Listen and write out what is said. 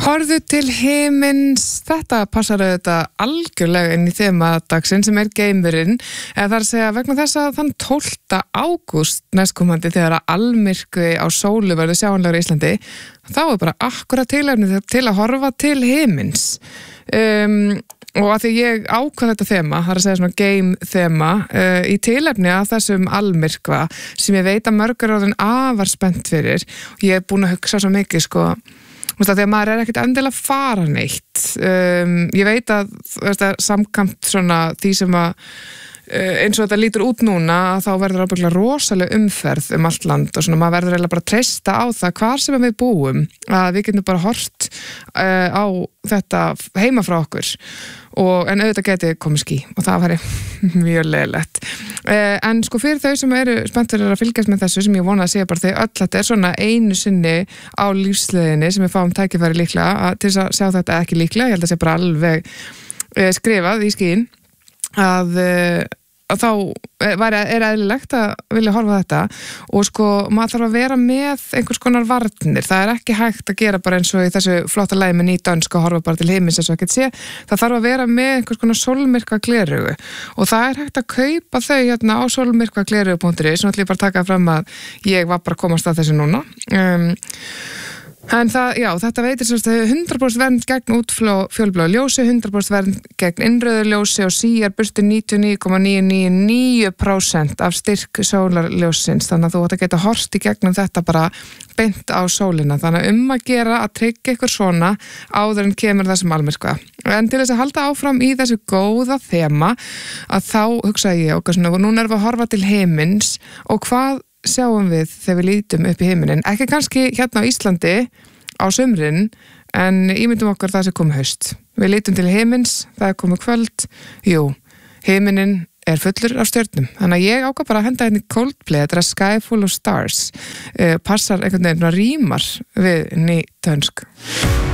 Horfðu til himins, þetta passar auðvitað algjörlega inn í þema dagsins sem geimurinn, eða það að segja vegna þess að þann 12. ágúst næstkomandi þegar að almyrkvi á sólu verður sjáanlegur í Íslandi, þá bara akkurat tilefni til að horfa til himins. Og að því ég ákvað þetta þema, það að segja svona game þema, í tilefni að þessum almyrkva sem ég veit að mörgur orðin afar spennt fyrir. Ég búin að hugsa svo mikið, þegar maður ekkert endilega að fara neitt. Ég veit að samkvæmt svona því sem að eins og þetta lítur út núna þá verður ábyggilega rosaleg umferð allt land og svona maður verður eiginlega bara að treysta á það hvar sem við búum að við getum bara hort á þetta heima frá okkur en auðvitað geti komið ský og það væri mjög leiðilegt en fyrir þau sem eru spenntir að fylgjast með þessu sem ég vona að segja bara þau öll þetta svona einu sinni á lífsleiðinni sem við fáum tækifæri líklega til þess að sjá þetta ekki líklega, ég held að sé bara alveg skrifað í skýin að þá er eðlilegt að vilja horfa þetta og maður þarf að vera með einhvers konar varnir, það ekki hægt að gera bara eins og í þessu flotta lagi með nýdönsk að horfa bara til himins eins og ekkert sé, það þarf að vera með einhvers konar sólmyrkva gleraugu og það hægt að kaupa þau hérna á sólmyrkvagleraugu.is, sem ætlum ég bara að taka fram að ég var bara að komast að þessu núna en þetta veitir 100% vernd gegn útfjólubláu ljósi, 100% vernd gegn innrauðu ljósi og síjar burtu 99,999% af styrk sólarljósins, þannig að þú átt að geta horft í gegnum þetta bara beint á sólina, þannig að gera að tryggja ykkur svona áður en kemur þessum almyrkva. En til þess að halda áfram í þessu góða þema að þá hugsaði ég og núna erum við að horfa til himins og hvað sjáum við þegar við lítum upp í himinin, ekki kannski hérna á Íslandi á sumrin en ímyndum okkar það sem komið haust við lítum til himins, það komið kvöld himinin fullur af stjörnum, þannig að ég ákvað bara að henda hérna í Coldplay, þetta Sky Full of Stars passar einhvern veginn rímar við nýdönsk